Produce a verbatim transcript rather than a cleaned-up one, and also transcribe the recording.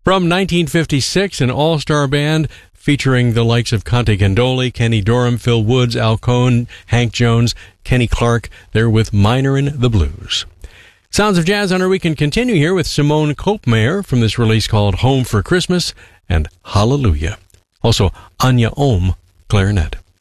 From nineteen fifty-six, an all-star band featuring the likes of Conte Candoli, Kenny Dorham, Phil Woods, Al Cohn, Hank Jones, Kenny Clark. They're with Minorin' the Blues. Sounds of Jazz on our weekend continue here with Simone Kopmeyer from this release called Home for Christmas and Hallelujah. Also, Anya Ohm, clarinet.